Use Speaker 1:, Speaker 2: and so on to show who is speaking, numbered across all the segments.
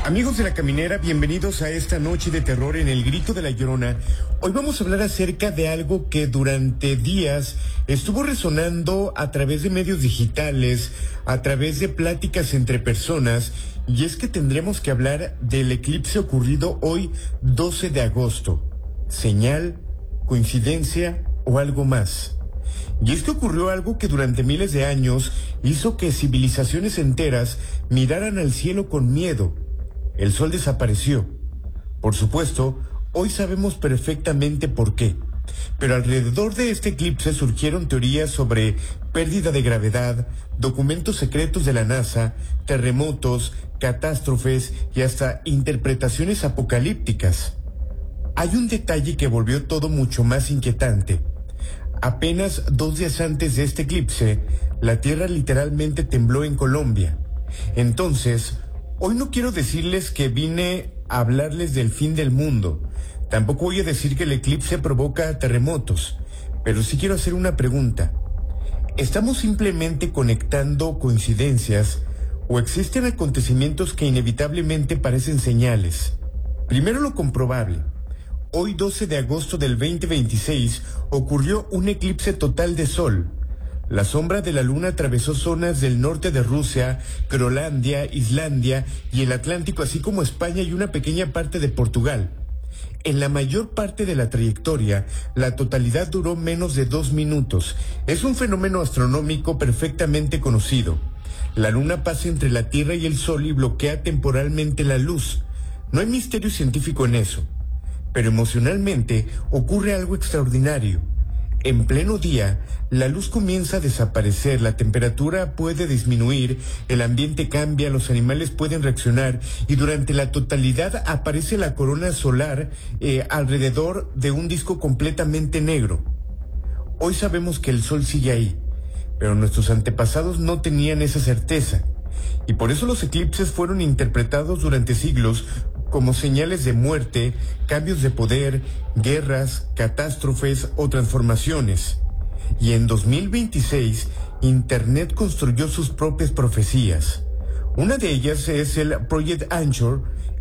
Speaker 1: Amigos de La Caminera, bienvenidos a esta noche de terror en El Grito de la Llorona. Hoy vamos a hablar acerca de algo que durante días estuvo resonando a través de medios digitales, a través de pláticas entre personas, y es que tendremos que hablar del eclipse ocurrido hoy 12 de agosto. ¿Señal, coincidencia o algo más? Y es que ocurrió algo que durante miles de años hizo que civilizaciones enteras miraran al cielo con miedo. El sol desapareció. Por supuesto, hoy sabemos perfectamente por qué. Pero alrededor de este eclipse surgieron teorías sobre pérdida de gravedad, documentos secretos de la NASA, terremotos, catástrofes y hasta interpretaciones apocalípticas. Hay un detalle que volvió todo mucho más inquietante. Apenas 2 días antes de este eclipse, la Tierra literalmente tembló en Colombia. Entonces, hoy no quiero decirles que vine a hablarles del fin del mundo. Tampoco voy a decir que el eclipse provoca terremotos. Pero sí quiero hacer una pregunta. ¿Estamos simplemente conectando coincidencias o existen acontecimientos que inevitablemente parecen señales? Primero lo comprobable. Hoy 12 de agosto del 2026 ocurrió un eclipse total de sol. La sombra de la luna atravesó zonas del norte de Rusia, Groenlandia, Islandia y el Atlántico, así como España y una pequeña parte de Portugal. En la mayor parte de la trayectoria, la totalidad duró menos de 2 minutos. Es un fenómeno astronómico perfectamente conocido. La luna pasa entre la Tierra y el Sol y bloquea temporalmente la luz. No hay misterio científico en eso. Pero emocionalmente ocurre algo extraordinario. En pleno día, la luz comienza a desaparecer, la temperatura puede disminuir, el ambiente cambia, los animales pueden reaccionar y durante la totalidad aparece la corona solar alrededor de un disco completamente negro. Hoy sabemos que el sol sigue ahí, pero nuestros antepasados no tenían esa certeza. Y por eso los eclipses fueron interpretados durante siglos como señales de muerte, cambios de poder, guerras, catástrofes o transformaciones. Y en 2026, Internet construyó sus propias profecías. Una de ellas es el Project Anchor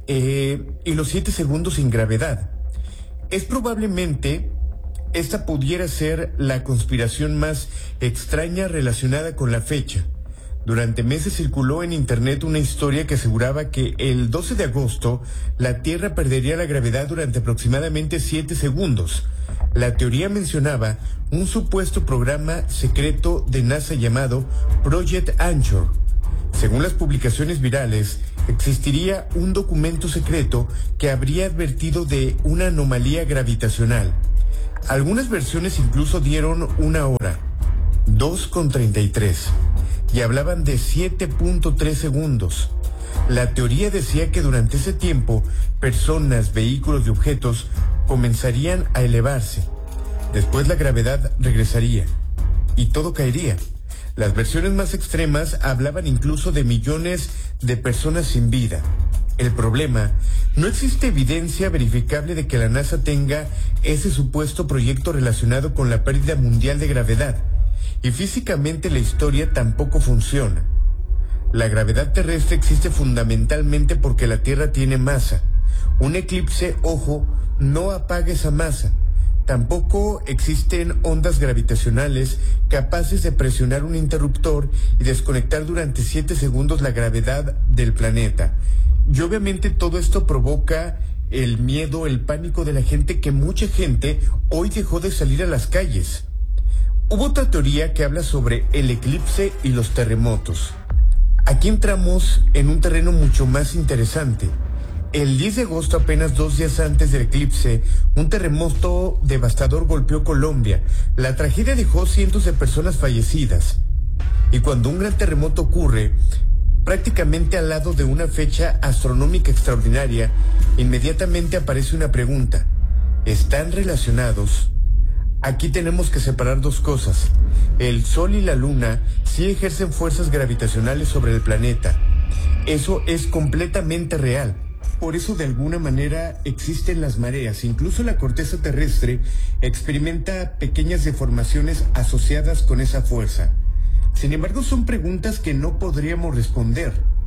Speaker 1: y los 7 segundos sin gravedad. Es probablemente esta pudiera ser la conspiración más extraña relacionada con la fecha. Durante meses circuló en Internet una historia que aseguraba que el 12 de agosto la Tierra perdería la gravedad durante aproximadamente 7 segundos. La teoría mencionaba un supuesto programa secreto de NASA llamado Project Anchor. Según las publicaciones virales, existiría un documento secreto que habría advertido de una anomalía gravitacional. Algunas versiones incluso dieron una hora, 2:33. Y hablaban de 7.3 segundos. La teoría decía que durante ese tiempo, personas, vehículos y objetos comenzarían a elevarse. Después la gravedad regresaría y todo caería. Las versiones más extremas hablaban incluso de millones de personas sin vida. El problema, no existe evidencia verificable de que la NASA tenga ese supuesto proyecto relacionado con la pérdida mundial de gravedad. Y físicamente la historia tampoco funciona. La gravedad terrestre existe fundamentalmente porque la Tierra tiene masa. Un eclipse, ojo, no apaga esa masa. Tampoco existen ondas gravitacionales capaces de presionar un interruptor y desconectar durante 7 segundos la gravedad del planeta. Y obviamente todo esto provoca el miedo, el pánico de la gente, que mucha gente hoy dejó de salir a las calles. Hubo otra teoría que habla sobre el eclipse y los terremotos. Aquí entramos en un terreno mucho más interesante. El 10 de agosto, apenas 2 días antes del eclipse, un terremoto devastador golpeó Colombia. La tragedia dejó cientos de personas fallecidas. Y cuando un gran terremoto ocurre, prácticamente al lado de una fecha astronómica extraordinaria, inmediatamente aparece una pregunta. ¿Están relacionados? Aquí tenemos que separar dos cosas. El Sol y la Luna sí ejercen fuerzas gravitacionales sobre el planeta. Eso es completamente real. Por eso, de alguna manera, existen las mareas. Incluso la corteza terrestre experimenta pequeñas deformaciones asociadas con esa fuerza. Sin embargo, son preguntas que no podríamos responder.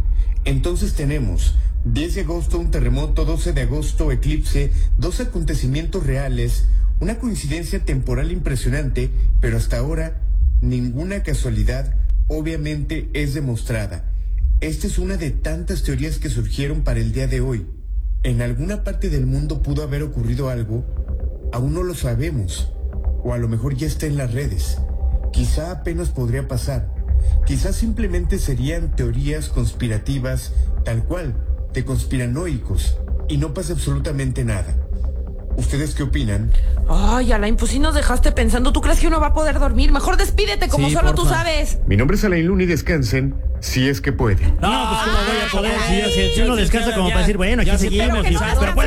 Speaker 1: Entonces tenemos 10 de agosto un terremoto, 12 de agosto eclipse, 2 acontecimientos reales, una coincidencia temporal impresionante, pero hasta ahora ninguna casualidad obviamente es demostrada. Esta es una de tantas teorías que surgieron para el día de hoy. En alguna parte del mundo pudo haber ocurrido algo, aún no lo sabemos, o a lo mejor ya está en las redes. Quizá apenas podría pasar. Quizás simplemente serían teorías conspirativas, tal cual, de conspiranoicos, y no pasa absolutamente nada. ¿Ustedes qué opinan?
Speaker 2: Ay, Alain, pues sí nos dejaste pensando. ¿Tú crees que uno va a poder dormir? Mejor despídete, como solo tú sabes.
Speaker 1: Mi nombre es Alain Luna y descansen, si es que pueden.
Speaker 3: No, pues cómo voy a poder, si uno descansa como para decir, bueno, aquí seguimos, pero